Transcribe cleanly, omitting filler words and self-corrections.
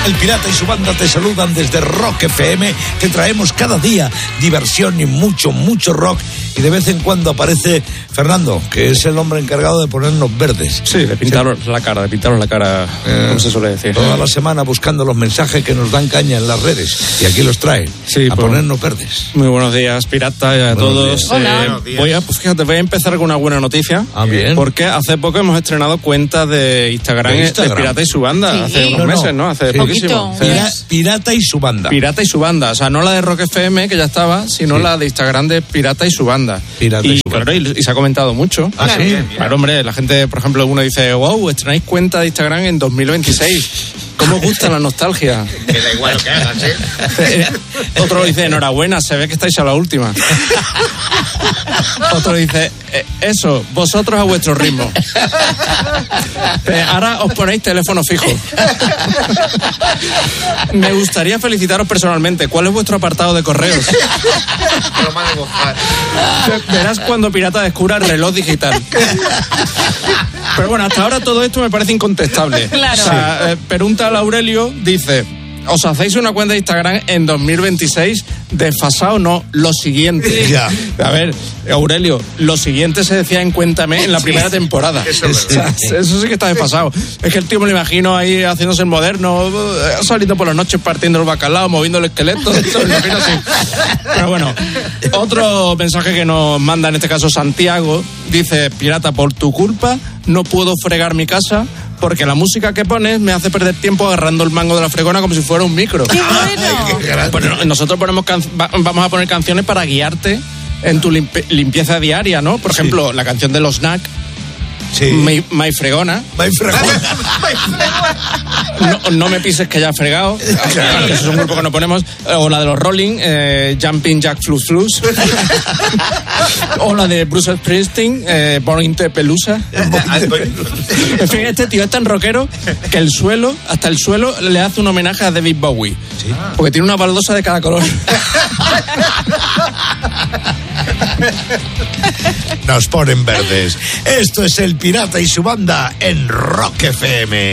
El Pirata y su banda te saludan desde Rock FM. Te traemos cada día diversión y mucho rock. Y de vez en cuando aparece Fernando, que es el hombre encargado de ponernos verdes. Sí, de pintaros la cara, como se suele decir. Toda la semana buscando los mensajes que nos dan caña en las redes. Y aquí los trae, a ponernos verdes. Muy buenos días, Pirata, y a todos. Hola. Voy a empezar con una buena noticia. Bien. Porque hace poco hemos estrenado cuenta de Instagram de Pirata y su banda. Sí. Hace unos meses, ¿no? Hace poquísimo. Pirata y su banda. Pirata y su banda. O sea, no la de Rock FM, que ya estaba, sino la de Instagram de Pirata y su banda. Y se ha comentado mucho. ¿Ah, sí? Claro, hombre, la gente, por ejemplo, uno dice, wow, estrenáis cuenta de Instagram en 2026. ¿Cómo os gusta la nostalgia? Que da igual lo que hagas, Otro dice, enhorabuena, se ve que estáis a la última. Otro dice, eso, vosotros a vuestro ritmo. Ahora os ponéis teléfono fijo. Me gustaría felicitaros personalmente. ¿Cuál es vuestro apartado de correos? Lo malo de gozar. Verás cuando Pirata descubra el reloj digital. Pero bueno, hasta ahora todo esto me parece incontestable. Claro. O sea, pero un tal Aurelio dice, ¿os hacéis una cuenta de Instagram en 2026? Desfasado no, lo siguiente. Ya. A ver, Aurelio, lo siguiente se decía en Cuéntame en la primera temporada. Eso es O sea, eso sí que está desfasado. Es que el tío me lo imagino ahí haciéndose el moderno, saliendo por las noches partiendo el bacalao, moviendo el esqueleto. Me lo imagino así. Pero bueno, otro mensaje que nos manda en este caso Santiago, dice, Pirata, por tu culpa no puedo fregar mi casa porque la música que pones me hace perder tiempo agarrando el mango de la fregona como si fuera un micro. ¡Qué bueno! Bueno, nosotros vamos a poner canciones para guiarte en tu limpieza diaria, ¿no? Por ejemplo, la canción de los Knack, Sí. My Fregona. My Fregona. No me pises que ya he fregado. Claro, eso es un grupo que no ponemos. O la de los Rolling, Jumping Jack Flus Flus. O la de Bruce Springsteen, Born into Pelusa. En fin, este tío es tan rockero que hasta el suelo le hace un homenaje a David Bowie. ¿Sí? Porque tiene una baldosa de cada color. Nos ponen verdes. Esto es el Pirata y su banda en Rock FM.